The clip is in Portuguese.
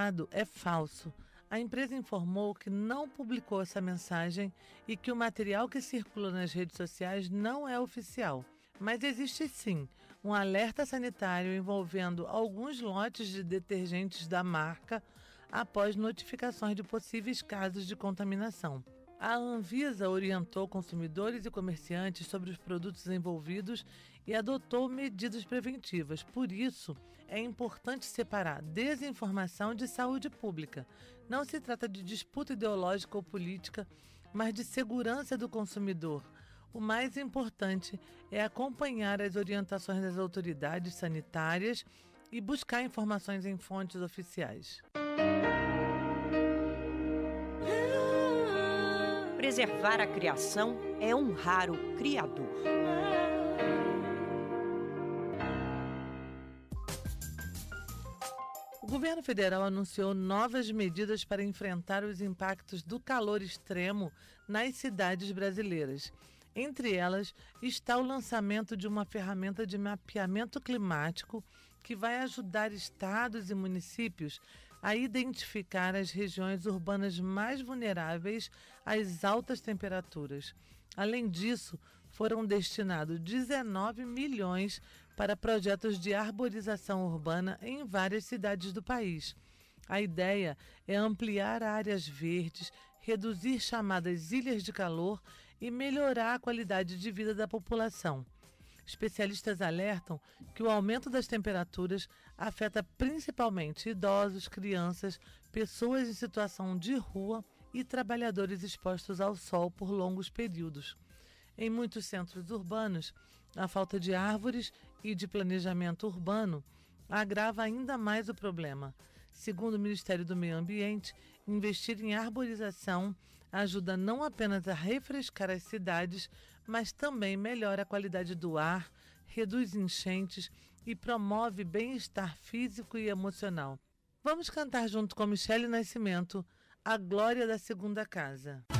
divulgado é falso. A empresa informou que não publicou essa mensagem e que o material que circula nas redes sociais não é oficial. Mas existe sim um alerta sanitário envolvendo alguns lotes de detergentes da marca após notificações de possíveis casos de contaminação. A Anvisa orientou consumidores e comerciantes sobre os produtos envolvidos e adotou medidas preventivas. Por isso, é importante separar desinformação de saúde pública. Não se trata de disputa ideológica ou política, mas de segurança do consumidor. O mais importante é acompanhar as orientações das autoridades sanitárias e buscar informações em fontes oficiais. Preservar a criação é honrar o Criador. O governo federal anunciou novas medidas para enfrentar os impactos do calor extremo nas cidades brasileiras. Entre elas está o lançamento de uma ferramenta de mapeamento climático que vai ajudar estados e municípios a identificar as regiões urbanas mais vulneráveis às altas temperaturas. Além disso, foram destinados 19 milhões para projetos de arborização urbana em várias cidades do país. A ideia é ampliar áreas verdes, reduzir chamadas ilhas de calor e melhorar a qualidade de vida da população. Especialistas alertam que o aumento das temperaturas afeta principalmente idosos, crianças, pessoas em situação de rua e trabalhadores expostos ao sol por longos períodos. Em muitos centros urbanos, a falta de árvores e de planejamento urbano agrava ainda mais o problema. Segundo o Ministério do Meio Ambiente, investir em arborização ajuda não apenas a refrescar as cidades, mas também melhora a qualidade do ar, reduz enchentes e promove bem-estar físico e emocional. Vamos cantar junto com Michele Nascimento, A Glória da Segunda Casa.